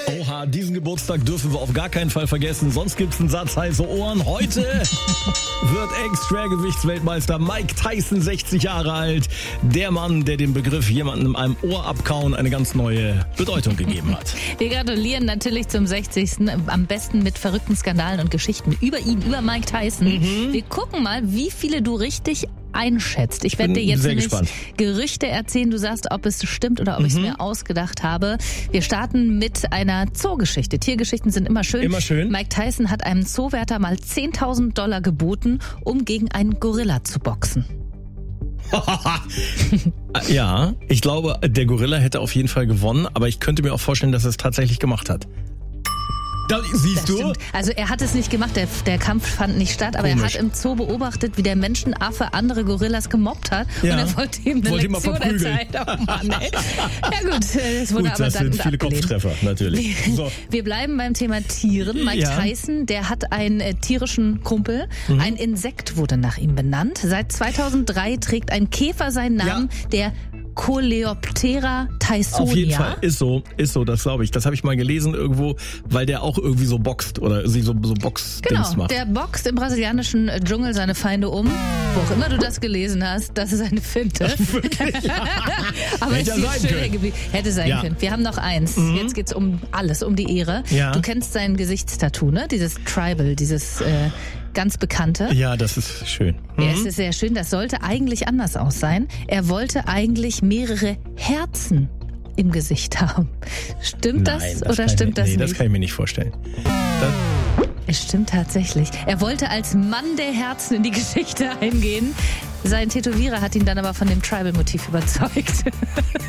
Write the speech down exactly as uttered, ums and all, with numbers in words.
Oha, diesen Geburtstag dürfen wir auf gar keinen Fall vergessen, sonst gibt's einen Satz heiße Ohren. Heute wird Extra-Gewichtsweltmeister Mike Tyson sechzig Jahre alt. Der Mann, der dem Begriff jemanden in einem Ohr abkauen eine ganz neue Bedeutung gegeben hat. Wir gratulieren natürlich zum sechzigsten Am besten mit verrückten Skandalen und Geschichten über ihn, über Mike Tyson. Mhm. Wir gucken mal, wie viele du richtig einschätzt. Ich werde dir jetzt nämlich gespannt. Gerüchte erzählen. Du sagst, ob es stimmt oder ob mhm. ich es mir ausgedacht habe. Wir starten mit einer Zoogeschichte. Tiergeschichten sind immer schön. Immer schön. Mike Tyson hat einem Zoowärter mal zehntausend Dollar geboten, um gegen einen Gorilla zu boxen. Ja, ich glaube, der Gorilla hätte auf jeden Fall gewonnen, aber ich könnte mir auch vorstellen, dass er es tatsächlich gemacht hat. Da, siehst das du? Stimmt. Also er hat es nicht gemacht, der, der Kampf fand nicht statt, aber Komisch. Er hat im Zoo beobachtet, wie der Menschenaffe andere Gorillas gemobbt hat ja. und er wollte ihm eine wollte Lektion erzählen. Oh Mann, ey. Ja gut, das wurde gut, aber das dann sind viele abgelehnt. Kopftreffer, natürlich. Wir, so. wir bleiben beim Thema Tieren. Mike ja. Tyson, der hat einen äh, tierischen Kumpel. Mhm. Ein Insekt wurde nach ihm benannt. Seit zweitausenddrei trägt ein Käfer seinen Namen, ja. der Coleoptera tysonia. Auf jeden Fall, ist so, ist so, das glaube ich. Das habe ich mal gelesen irgendwo, weil der auch irgendwie so boxt oder sie so, so Box-Dings genau, macht. Der boxt im brasilianischen Dschungel seine Feinde um. Wo auch immer du das gelesen hast, das ist eine Finte. Aber hätte es ist sein schön können. geblieben. Hätte sein ja. können. Wir haben noch eins. Mhm. Jetzt geht's um alles, um die Ehre. Ja. Du kennst sein Gesichtstattoo, ne? Dieses Tribal, dieses äh, ganz bekannte. Ja, das ist schön. Mhm. Ja, es ist sehr schön. Das sollte eigentlich anders aus sein. Er wollte eigentlich mehrere Herzen im Gesicht haben. Stimmt Nein, das, das oder stimmt ich, das nee, nicht? Nee, das kann ich mir nicht vorstellen. Das Es stimmt tatsächlich. Er wollte als Mann der Herzen in die Geschichte eingehen. Sein Tätowierer hat ihn dann aber von dem Tribal-Motiv überzeugt.